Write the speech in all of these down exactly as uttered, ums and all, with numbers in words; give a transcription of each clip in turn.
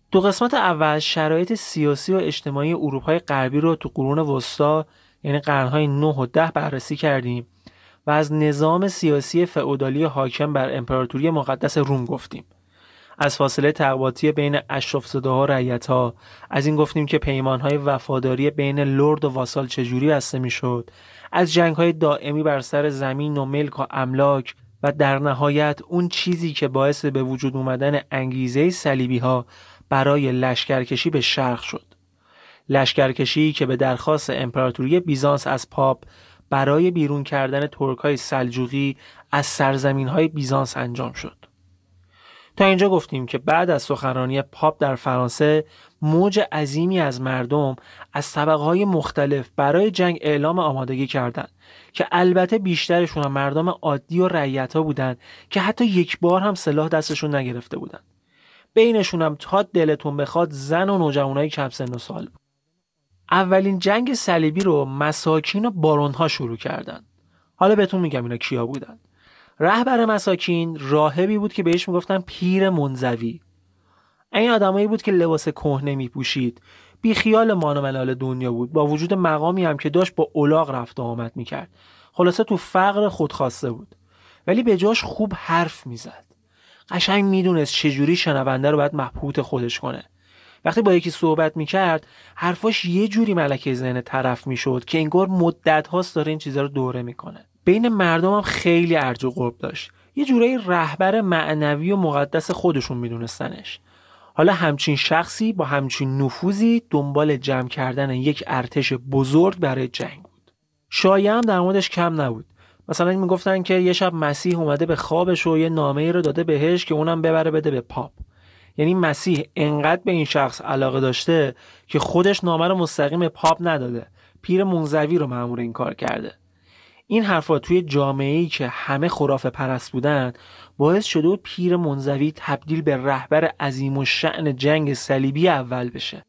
تو قسمت اول شرایط سیاسی و اجتماعی اروپای غربی رو تو قرون وسطا یعنی قرن‌های نه و ده بررسی کردیم و از نظام سیاسی فئودالی حاکم بر امپراتوری مقدس روم گفتیم. از فاصله طبقاتی بین اشراف‌زاده‌ها و رعیت‌ها، از این گفتیم که پیمان‌های وفاداری بین لرد و واسال چجوری بسته می‌شد، از جنگ‌های دائمی بر سر زمین و ملک و املاک و در نهایت اون چیزی که باعث به وجود اومدن انگیزه صلیبی‌ها برای لشکرکشی به شرق شد. لشکرکشی که به درخواست امپراتوری بیزانس از پاپ برای بیرون کردن ترک‌های سلجوقی از سرزمین‌های بیزانس انجام شد. تا اینجا گفتیم که بعد از سخنرانی پاپ در فرانسه موج عظیمی از مردم از طبقه‌های مختلف برای جنگ اعلام آمادگی کردند که البته بیشترشون هم مردم عادی و رعیت‌ها بودند که حتی یک بار هم سلاح دستشون نگرفته بودند. بینشون هم تا دلتون بخواد زن و نوجوانای کم سن و سال بود. اولین جنگ صلیبی رو مساکین و بارون‌ها شروع کردند. حالا بهتون میگم اینا کیا بودن. رهبر مساکین راهبی بود که بهش میگفتن پیر منزوی. این آدمایی بود که لباس کهنه میپوشید، بی خیال مان و ملال دنیا بود، با وجود مقامی هم که داشت با الاغ رفت و آمد میکرد. خلاصه تو فقر خودخواسته بود، ولی به جاش خوب حرف میزد. قشنگ میدونست چجوری شنونده رو باید مبهوت خودش کنه. وقتی با یکی صحبت میکرد حرفاش یه جوری ملکه ذهن طرف میشد که انگار مدت هاست داره این چیزا رو دوره میکنه. بین مردم هم خیلی ارج و قرب داشت. یه جورایی رهبر معنوی و مقدس خودشون میدونستنش. حالا همچین شخصی با همچین نفوذی دنبال جمع کردن یک ارتش بزرگ برای جنگ بود. شایعه هم در موردش کم نبود. مثلا میگفتن که یه شب مسیح اومده به خوابش و یه نامه‌ای رو داده بهش که اونم ببره بده به پاپ. یعنی مسیح انقدر به این شخص علاقه داشته که خودش نامه رو مستقیم به پاپ نداده، پیر منزوی رو مأمور این کار کرده. این حرفا توی جامعه‌ای که همه خرافه پرست بودن باعث شده بود پیر منزوی تبدیل به رهبر عظیم الشأن جنگ صلیبی اول بشه.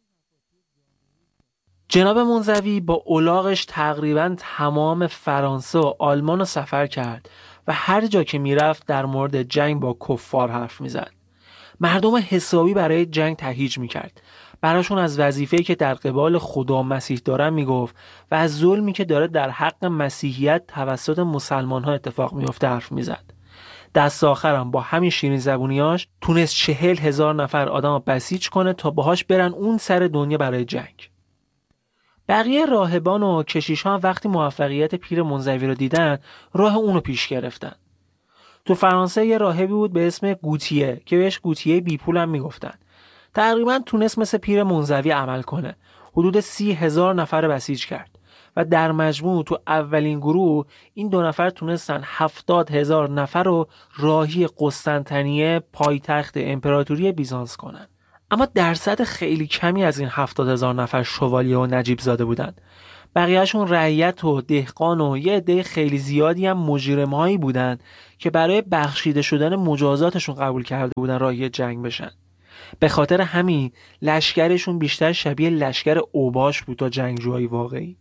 جناب منزوی با الاغش تقریباً تمام فرانسه و آلمان رو سفر کرد و هر جا که میرفت در مورد جنگ با کفار حرف میزد. مردم حسابی برای جنگ تهییج میکرد. براشون از وظیفه‌ای که در قبال خدا مسیح دارن میگفت و از ظلمی که داره در حق مسیحیت توسط مسلمان‌ها اتفاق میفته حرف میزد. دست آخرم با همین شیرین زبونیاش تونست چهل هزار نفر آدم بسیج کنه تا باهاش برن اون سر دنیا برای جنگ. بقیه راهبان و کشیشان وقتی موفقیت پیر منزوی رو دیدن راه اونو پیش گرفتن. تو فرانسه یه راهبی بود به اسم گوتیه که بهش گوتیه بی پول هم میگفتن. تقریبا تونست مثل پیر منزوی عمل کنه. حدود سی هزار نفر بسیج کرد و در مجموع تو اولین گروه این دو نفر تونستن هفتاد هزار نفر رو راهی قسطنطنیه پایتخت امپراتوری بیزانس کنن. اما درصد خیلی کمی از این هفتاد هزار نفر شوالیه و نجیب زاده بودند. بقیهشون رعیت و دهقان و یه عده خیلی زیادی هم مجرم‌هایی بودند که برای بخشیده شدن مجازاتشون قبول کرده بودن راهی جنگ بشن. به خاطر همین لشکرشون بیشتر شبیه لشکر اوباش بود تا جنگجوهای واقعی.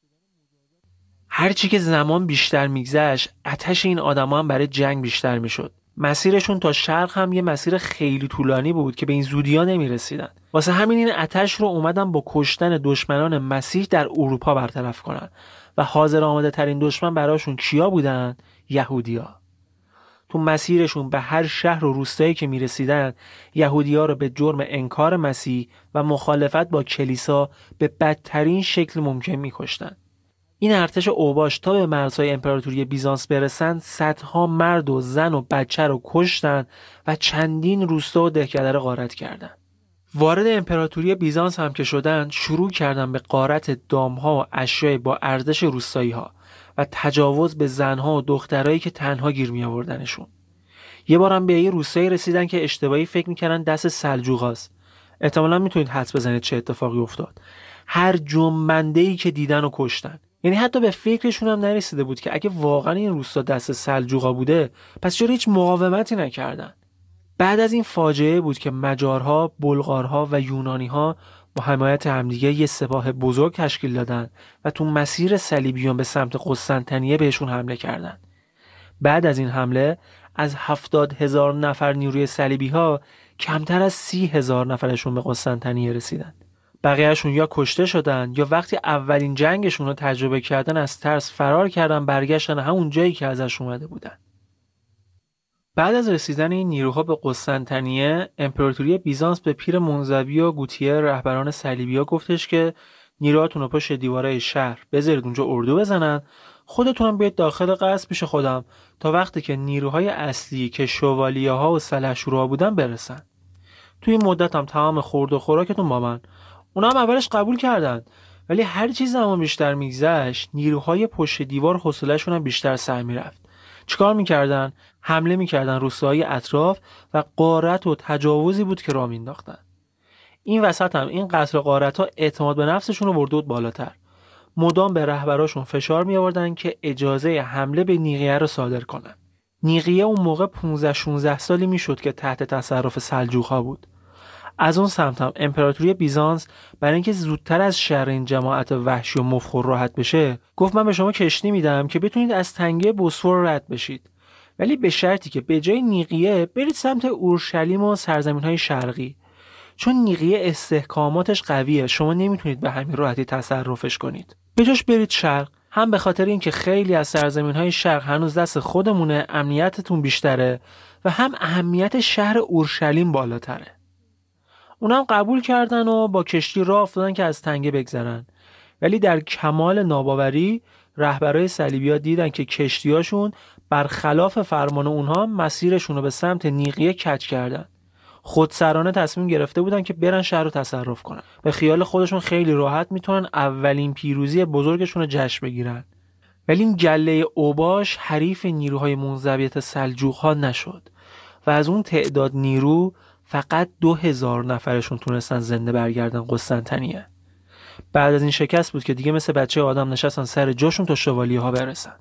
هرچی که زمان بیشتر میگذشت آتش این آدما هم برای جنگ بیشتر میشد. مسیرشون تا شرق هم یه مسیر خیلی طولانی بود که به این زودی‌ها نمی‌رسیدن. واسه همین این آتش رو اومدن با کشتن دشمنان مسیح در اروپا برطرف کنن و حاضر آماده ترین دشمن براشون کیا بودن؟ یهودی‌ها. تو مسیرشون به هر شهر و روستایی که می‌رسیدن یهودی‌ها رو به جرم انکار مسیح و مخالفت با کلیسا به بدترین شکل ممکن می‌کشتن. این ارتش اوباش تا به مرزهای امپراتوری بیزانس برسن صدها مرد و زن و بچه رو کشتن و چندین روستا و دهکده رو غارت کردن. وارد امپراتوری بیزانس هم که شدن شروع کردن به غارت دامها و اشیاء با ارزش روستایی‌ها و تجاوز به زنها و دخترایی که تنها گیر می آوردنشون. یه بارم به یه روستایی رسیدن که اشتباهی فکر می‌کردن دست سلجوقاست. احتمالاً میتونید حدس بزنید چه اتفاقی افتاد. هر جنبنده‌ای که دیدن و کشتن. یعنی حتی به فکرشون هم نرسیده بود که اگه واقعا این روستا دست سلجوقا بوده پس چرا هیچ مقاومتی نکردن. بعد از این فاجعه بود که مجارها، بلغارها و یونانیها با حمایت همدیگه یه سپاه بزرگ تشکیل دادن و تو مسیر صلیبیون به سمت قسطنطنیه بهشون حمله کردن. بعد از این حمله از هفتاد هزار نفر نیروی صلیبی ها کمتر از سی هزار نفرشون به قسطنطنیه رسیدن. بقیهشون یا کشته شدن یا وقتی اولین جنگشون رو تجربه کردن از ترس فرار کردن، برگشتن همون جایی که ازش اومده بودن. بعد از رسیدن این نیروها به قسطنطنیه، امپراتوری بیزانس به پیر منزوی و گوتیه رهبران صلیبی‌ها گفتش که نیروهاتون رو پشت دیوارهای شهر بذارید اونجا اردو بزنن، خودتونم بیاید داخل قصر پیش خودم تا وقتی که نیروهای اصلی که شوالیه‌ها و سلحشورها بودن برسن. توی این مدت هم تمام خورد و خوراکتون با من. اونا هم اولش قبول کردن، ولی هر چیز زمان بیشتر میگذشت نیروهای پشت دیوار حوصله‌شون هم بیشتر سر میرفت. چیکار میکردن؟ حمله میکردن روستاهای اطراف و غارت و تجاوزی بود که راه مینداختن. این وسط هم این قتل غارت‌ها اعتماد به نفسشون رو برده بود بالاتر. مدام به رهبراشون فشار می آوردن که اجازه حمله به نیقیه رو صادر کنن. نیقیه اون موقع پانزده شانزده سالی میشد که تحت تصرف سلجوق‌ها بود. از اون سمت هم امپراتوری بیزانس برای اینکه زودتر از شر این جماعت وحشی و مفخور راحت بشه، گفت من به شما کشتی میدم که بتونید از تنگه بوسفور رد بشید، ولی به شرطی که به جای نیقیه برید سمت اورشلیم و سرزمین‌های شرقی، چون نیقیه استحکاماتش قویه، شما نمیتونید به همین راحتی تصرفش کنید. به جاش برید شرق، هم به خاطر اینکه خیلی از سرزمین‌های شرق هنوز دست خودمونه، امنیتتون بیشتره و هم اهمیت شهر اورشلیم بالاتره. اونم قبول کردن و با کشتی راه افتادن که از تنگه بگذرن، ولی در کمال ناباوری رهبرای صلیبی‌ها دیدن که کشتیاشون برخلاف فرمان اونها مسیرشون رو به سمت نیقیه کج کردن. خودسرانه تصمیم گرفته بودن که برن شهر رو تصرف کنن. به خیال خودشون خیلی راحت میتونن اولین پیروزی بزرگشون رو جشن بگیرن. ولی این گله اوباش حریف نیروهای منزویت سلجوق‌ها نشد و از اون تعداد نیرو فقط دو هزار نفرشون تونستن زنده برگردن قسطنطنیه. بعد از این شکست بود که دیگه مثل بچه آدم نشستن سر جاشون تا شوالیه ها برسن.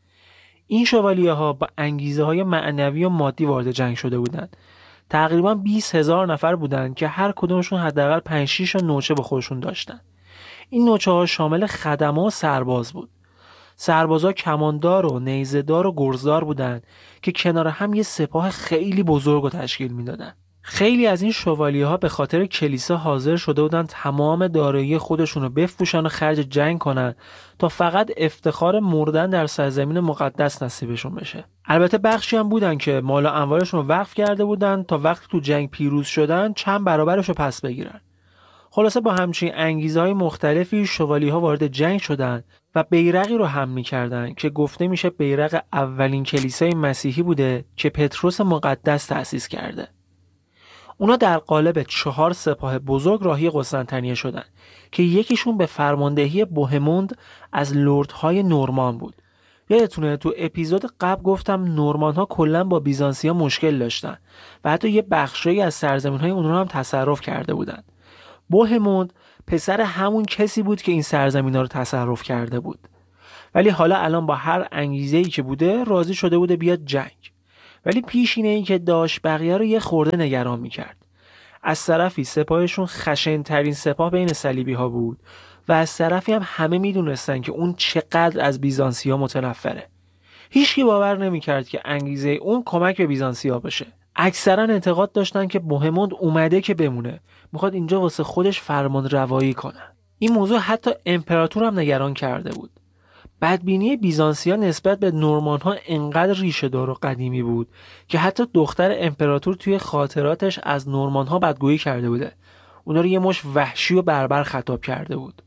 این شوالیه ها با انگیزه های معنوی و مادی وارد جنگ شده بودند. تقریبا بیست هزار نفر بودند که هر کدومشون حداقل پنج شش تا نوچه به خودشون داشتن. این نوچه ها شامل خدمه و سرباز بود. سربازا کماندار و نیزه‌دار و گرزدار بودند که کنار هم یه سپاه خیلی بزرگ رو تشکیل میدادن. خیلی از این شوالیه ها به خاطر کلیسا حاضر شده بودن تمام دارایی خودشون رو بفروشن و خرج جنگ کنن تا فقط افتخار مردن در سرزمین مقدس نصیبشون بشه. البته بخشی هم بودن که مال و اموالشون رو وقف کرده بودن تا وقتی تو جنگ پیروز شدن چند برابرش رو پس بگیرن. خلاصه با همچین انگیزه های مختلفی شوالیه ها وارد جنگ شدن و بیرقی رو حمل می‌کردن که گفته میشه بیرق اولین کلیسای مسیحی بوده که پتروس مقدس تأسیس کرده. اونا در قالب چهار سپاه بزرگ راهی قسطنطنیه شدن که یکیشون به فرماندهی بوهموند از لردهای نورمان بود. یادتونه تو اپیزود قبل گفتم نورمان ها کلا با بیزانسیا مشکل داشتن و حتی یه بخشی از سرزمین های اونها هم تصرف کرده بودن. بوهموند پسر همون کسی بود که این سرزمین ها رو تصرف کرده بود، ولی حالا الان با هر انگیزه‌ای که بوده راضی شده بوده بیاد جنگ. ولی پیشینه‌ای که داشت بقیه رو یه خورده نگران می‌کرد. از طرفی سپاهشون خشن‌ترین سپاه بین صلیبی ها بود و از طرفی هم همه میدونستن که اون چقدر از بیزانسیا متنفره. هیچکی باور نمی‌کرد که انگیزه اون کمک به بیزانسیا باشه. اکثرا اعتقاد داشتن که بوهموند اومده که بمونه، میخواد اینجا واسه خودش فرمان روایی کنه. این موضوع حتی امپراتور هم نگران کرده بود. بدبینی بیزانسیا نسبت به نورمان ها انقدر ریشه دار و قدیمی بود که حتی دختر امپراتور توی خاطراتش از نورمان ها بدگویی کرده بوده. اونا رو یه مش وحشی و بربر خطاب کرده بود.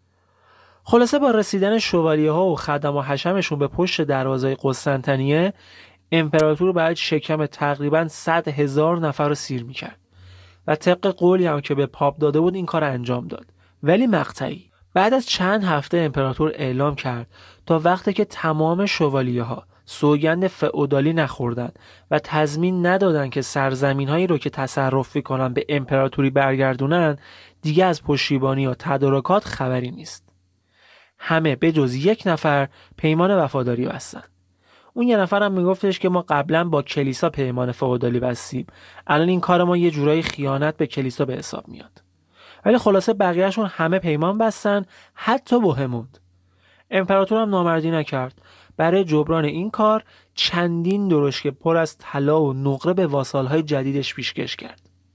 خلاصه با رسیدن شوالیه ها و خدم و حشمشون به پشت دروازه قسطنطنیه، امپراتور باید شکم تقریباً صد هزار نفر رو سیر میکرد و طبق قولی هم که به پاپ داده بود این کار انجام داد، ولی مقطعی. بعد از چند هفته امپراتور اعلام کرد تا وقتی که تمام شوالیه ها سوگند فئودالی نخوردن و تضمین ندادن که سرزمین هایی رو که تصرف کنن به امپراتوری برگردونن، دیگه از پشتیبانی و تدارکات خبری نیست. همه به جز یک نفر پیمان وفاداری بستن. اون یه نفر هم میگفتش که ما قبلا با کلیسا پیمان فئودالی بستیم، الان این کار ما یه جورایی خیانت به کلیسا به حساب میاد. ولی خلاصه بقیهشون همه پیمان بستن، حتی بوهموند. امپراتور هم نامردی نکرد. برای جبران این کار چندین درشکه پر از طلا و نقره به واسالهای جدیدش پیشکش کرد.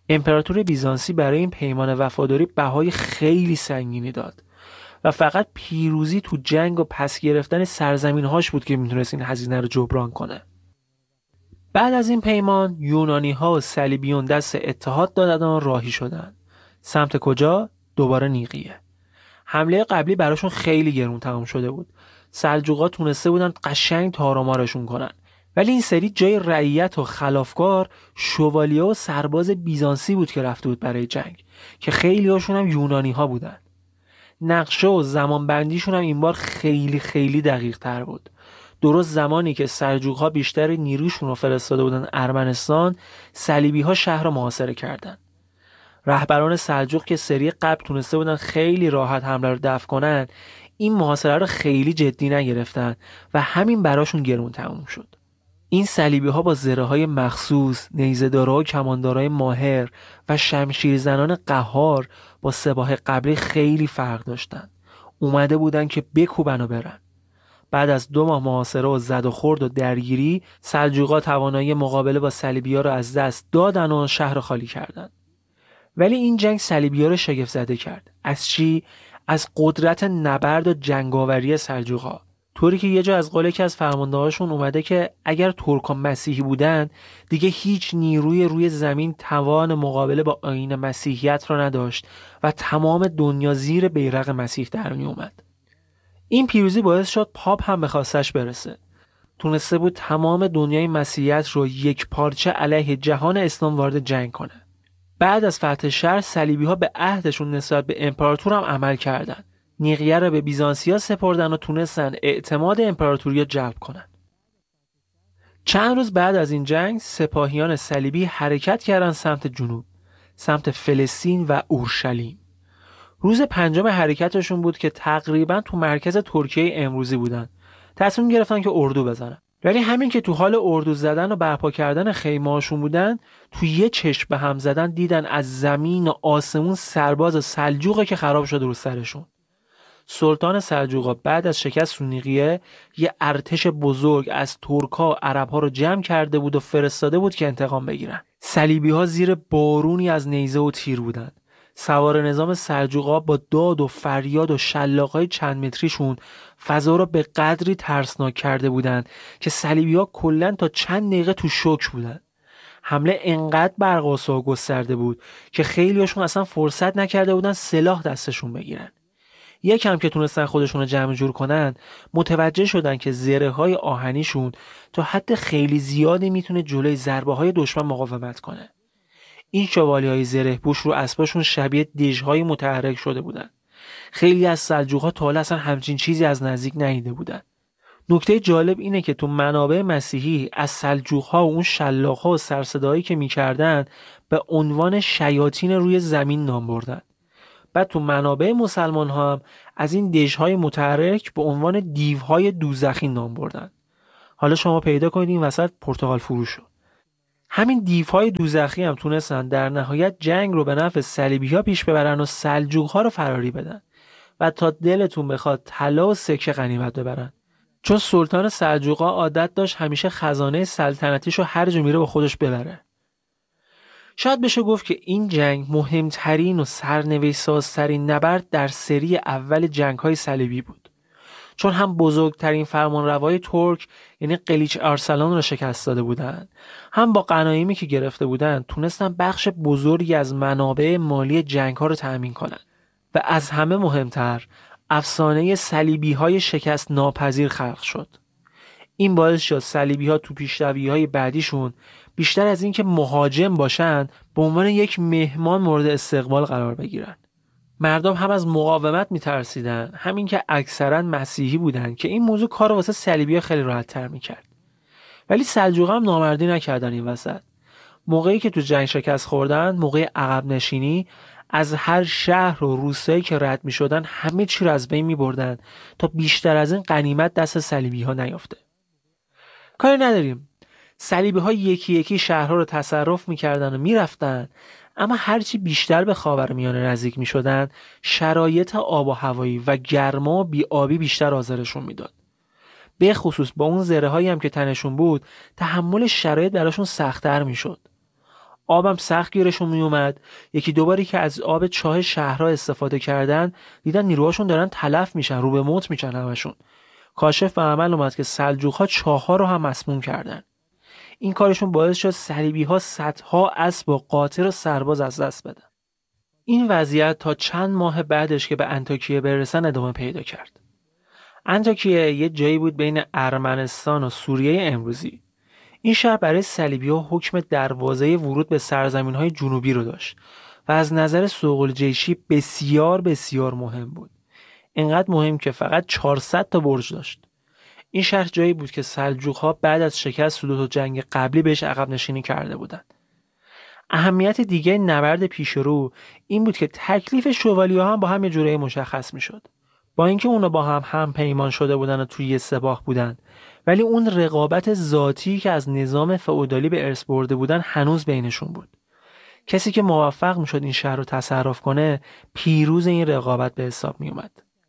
امپراتور بیزانسی برای این پیمان وفاداری بهای خیلی سنگینی داد و فقط پیروزی تو جنگ و پس گرفتن سرزمین‌هاش بود که میتونست این هزینه رو جبران کنه. بعد از این پیمان یونانی‌ها و صلیبیون دست اتحاد دادن و راهی شدن. سمت کجا؟ دوباره نیقیه. حمله قبلی براشون خیلی گرون تمام شده بود. سلجوقا تونسته بودن قشنگ تارمارشون کنن. ولی این سری جای رعیت و خلافکار شوالیه و سرباز بیزانسی بود که رفته بود برای جنگ که خیلی هاشون هم یونانی ها بودن. نقشه و زمان بندیشون هم این بار خیلی خیلی دقیق تر بود. درست زمانی که سلجوق ها بیشتر نیروشون رو فرستاده بودن ارمنستان، صلیبی ها شهر رو محاصره کردن. رهبران سلجوق که سری قبل تونسته بودن خیلی راحت حمله رو دفع کنن، این محاصره رو خیلی جدی نگرفتن و همین براشون گرون تموم شد. این صلیبی ها با زره های مخصوص، نیزه‌دارا و کماندارای ماهر و شمشیرزنان قهار با سپاه قبلی خیلی فرق داشتن. اومده بودن که بکوبن و برن. بعد از دو ماه محاصره و زد و خورد و درگیری، سلجوقا توانایی مقابله با صلیبی‌ها رو از دست دادن و شهر خالی کردن. ولی این جنگ صلیبی‌ها رو شگفت زده کرد. از چی؟ از قدرت نبرد و جنگاوری سلجوقا. طوری که یه جا از قول یکی از فرمانده‌هاشون اومده که اگر ترکان مسیحی بودن دیگه هیچ نیروی روی زمین توان مقابله با آیین مسیحیت رو نداشت و تمام دنیا زیر بیرق مسیح در می اومد. این پیروزی باعث شد پاپ هم به خواستش برسه. تونسته بود تمام دنیای مسیحیت رو یک پارچه علیه جهان اسلام وارد جنگ کنه. بعد از فتح شهر صلیبی‌ها به عهدشون نسبت به امپراتور هم عمل کردند. نیقیه را به بیزانسیا سپردن و تونستن اعتماد امپراتوری رو جلب کنن. چند روز بعد از این جنگ سپاهیان صلیبی حرکت کردن سمت جنوب، سمت فلسطین و اورشلیم. روز پنجم حرکتشون بود که تقریبا تو مرکز ترکیه امروزی بودن. تصمیم گرفتن که اردو بزنن. ولی همین که تو حال اردو زدن و برپا کردن خیمه‌هاشون بودن، تو یه چشم به هم زدن دیدن از زمین و آسمون سرباز سلجوقه که خراب شده رو سرشون. سلطان سلجوقا بعد از شکست رو نیقیه یه ارتش بزرگ از ترک‌ها و عرب‌ها رو جمع کرده بود و فرستاده بود که انتقام بگیرن. صلیبی‌ها زیر بارونی از نیزه و تیر بودن. سوار نظام سلجوقا با داد و فریاد و شلاق‌های چند متریشون فضا رو به قدری ترسناک کرده بودند که صلیبی‌ها کلاً تا چند دقیقه تو شوک بودن. حمله انقدر برق‌آسا و گسترده بود که خیلی‌هاشون اصلا فرصت نکرده بودن سلاح دستشون بگیرن. یکم که تونستن خودشون رو جمع جور کنن، متوجه شدن که زره‌های آهنیشون تا حد خیلی زیادی میتونه جلوی ضربه‌های دشمن مقاومت کنه. این شوالیه‌های زره پوش رو اسباشون شبیه دژهای متحرک شده بودن. خیلی از سلجوق‌ها تا حالا اصلا همچین چیزی از نزدیک ندیده بودن. نکته جالب اینه که تو منابع مسیحی از سلجوق‌ها و اون شلاق‌ها و سرصدایی که می‌کردن به عنوان شیاطین روی زمین نام بردن. بعد تو منابع مسلمان ها هم از این دژهای متحرک به عنوان دیوهای دوزخی نام بردن. حالا شما پیدا کنید این وسط پرتغال فروش شد. همین دیوهای دوزخی هم تونستن در نهایت جنگ رو به نفع صلیبی‌ها پیش ببرن و سلجوق‌ها رو فراری بدن و تا دلتون بخواد طلا و سکه غنیمت ببرن. چون سلطان سلجوق‌ها عادت داشت همیشه خزانه سلطنتیش رو هر جا میره با خودش ببره. شاید بشه گفت که این جنگ مهمترین و سرنوشت سازترین نبرد در سری اول جنگ‌های صلیبی بود. چون هم بزرگترین فرمانروای ترک یعنی قلیچ ارسلان را شکست داده بودند، هم با غنایمی که گرفته بودند تونستن بخش بزرگی از منابع مالی جنگ‌ها رو تأمین کنند. و از همه مهمتر افسانه صلیبی‌های شکست ناپذیر خلق شد. این باعث شد صلیبی‌ها تو پیشروی‌های بعدیشون بیشتر از اینکه مهاجم باشن به عنوان یک مهمان مورد استقبال قرار بگیرن. مردم هم از مقاومت میترسیدن، همین که اکثرا مسیحی بودن که این موضوع کار واسه صلیبی‌ها خیلی راحت تر میکرد. ولی سلجوق‌ها هم نامردی نکردن این وسط. موقعی که تو جنگ شکست خوردن، موقع عقب نشینی از هر شهر و روستایی که رد میشدن همه چی رو از بین میبردن تا بیشتر از این غنیمت دست صلیبی‌ها نیافته. کاری نداریم. صلیبی‌ها یکی یکی شهرها رو تصرف می‌کردن و می‌رفتن، اما هرچی بیشتر به خاورمیانه نزدیک می‌شدن، شرایط آب و هوایی و گرما و بی‌آبی بیشتر آزارشون میداد. به خصوص با اون زره‌هایی هم که تنشون بود، تحمل شرایط براشون سخت‌تر می‌شد. آبم سخت گیرشون می اومد. یکی دوباری که از آب چاه شهرها استفاده کردن دیدن نیروهاشون دارن تلف میشن، رو به موت میشن همشون. کاشف به عمل اومد که سلجوق‌ها چاه‌ها رو هم مسموم کردن. این کارشون باعث شد صلیبی‌ها صدها اسب و قاطر و سرباز از دست بدن. این وضعیت تا چند ماه بعدش که به انطاکیه برسن ادامه پیدا کرد. انطاکیه یه جایی بود بین ارمنستان و سوریه امروزی. این شهر برای صلیبی‌ها حکم دروازه ورود به سرزمین‌های جنوبی رو داشت و از نظر سوق‌الجیشی بسیار بسیار مهم بود. اینقدر مهم که فقط چهارصد تا برج داشت. این شهر جایی بود که سلجوق‌ها بعد از شکست دو تا جنگ قبلی بهش عقب نشینی کرده بودند. اهمیت دیگه نبرد پیشرو این بود که تکلیف شوالیه‌ها هم با هم یه جوری مشخص می‌شد. با اینکه اونا با هم هم پیمان شده بودن و توی یه سپاه بودن، ولی اون رقابت ذاتی که از نظام فئودالی به ارث برده بودن هنوز بینشون بود. کسی که موفق می‌شد این شهر رو تصرف کنه پیروز این رقابت به حساب می‌اومد.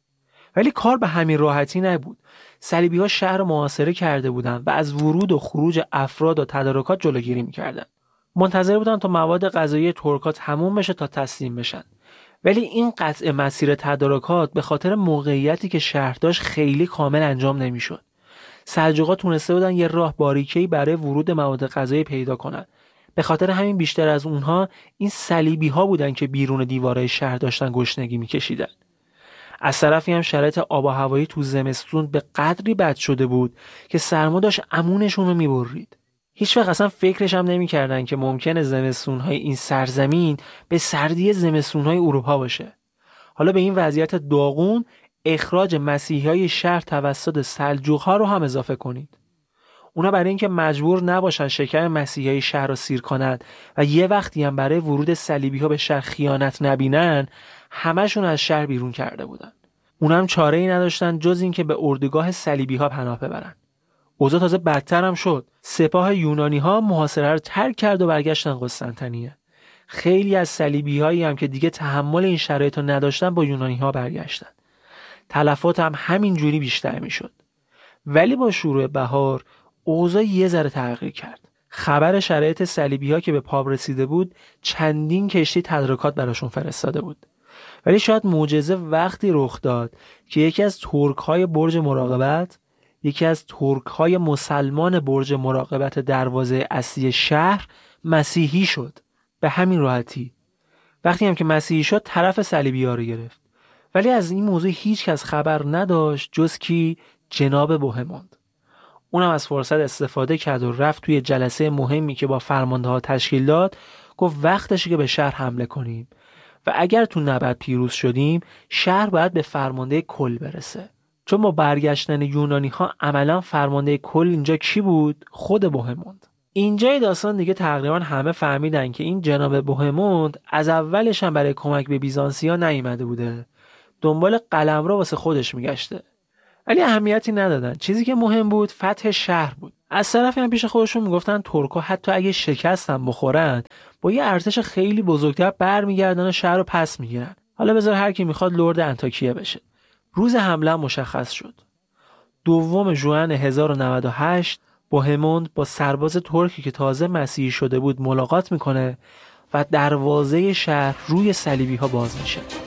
ولی کار به همین راحتی نبود. صلیبی‌ها شهر رو محاصره کرده بودند و از ورود و خروج افراد و تدارکات جلوگیری می‌کردند. منتظر بودن تا مواد غذایی ترک‌ها تموم بشه تا تسلیم بشن. ولی این قطع مسیر تدارکات به خاطر موقعیتی که شهر داشت خیلی کامل انجام نمی‌شد. سلجوق‌ها تونسته بودن یه راه باریکه‌ای برای ورود مواد غذایی پیدا کنن. به خاطر همین بیشتر از اونها این صلیبی‌ها بودن که بیرون دیوارهای شهر داشتن گشنگی می‌کشیدن. از طرفی هم شرایط آب و هوایی تو زمستون به قدری بد شده بود که سرما داشت امونشون رو می‌برید. هیچ وقت اصلا فکرش هم نمی‌کردن که ممکنه زمستون‌های این سرزمین به سردی زمستون‌های اروپا باشه. حالا به این وضعیت داغون اخراج مسیحیای شهر توسط سلجوق‌ها رو هم اضافه کنید. اونا برای اینکه مجبور نباشن شکم مسیحیای شهر رو سیر کنند و یه وقتی هم برای ورود صلیبی‌ها به شهر خیانت نبینن، همشون از شهر بیرون کرده بودن. اونم چاره‌ای نداشتن جز اینکه به اردوگاه صلیبی‌ها پناه ببرن. اوضاع تازه بدتر هم شد. سپاه یونانی‌ها محاصره رو ترک کرد و برگشتن قسطنطنیه. خیلی از صلیبی‌هایی هم که دیگه تحمل این شرایط رو نداشتن با یونانی‌ها برگشتن. تلفات هم همین جوری بیشتر میشد. ولی با شروع بهار اوضاع یه ذره تغییر کرد. خبر شرایط صلیبی‌ها که به پا رسیده بود چندین کشتی تدارکات براشون فرستاده بود. ولی شاید معجزه وقتی رخ داد که یکی از ترک‌های برج مراقبت، یکی از ترک‌های مسلمان برج مراقبت دروازه اصلی شهر مسیحی شد. به همین راحتی. وقتی هم که مسیحی شد طرف صلیبی‌ها رو گرفت. ولی از این موضوع هیچ کس خبر نداشت جز کی؟ جناب بوهموند. اونم از فرصت استفاده کرد و رفت توی جلسه مهمی که با فرمانده‌ها تشکیل داد، گفت وقتشه که به شهر حمله کنیم و اگر تو نبرد پیروز شدیم شهر باید به فرمانده کل برسه. چون با برگشتن یونانی‌ها عملاً فرمانده کل اینجا کی بود؟ خود بوهموند. اینجای داستان دیگه تقریبا همه فهمیدن که این جناب بوهموند از اولش هم برای کمک به بیزانسیا نیامده بوده. دنبال قلمرو واسه خودش میگشته. ولی اهمیتی ندادن. چیزی که مهم بود فتح شهر بود. از طرفی هم پیش خودشون میگفتن ترک‌ها حتی اگه شکست هم بخورن با یه ارتش خیلی بزرگتر برمیگردن و شهر رو پس میگیرن. حالا بذار هر کی میخواد لرد انطاکیه بشه. روز حمله مشخص شد. دوم ژوئن هزار و نود و هشت بوهموند با سرباز ترکی که تازه مسیحی شده بود ملاقات میکنه و دروازه شهر روی صلیبی‌ها باز میشه.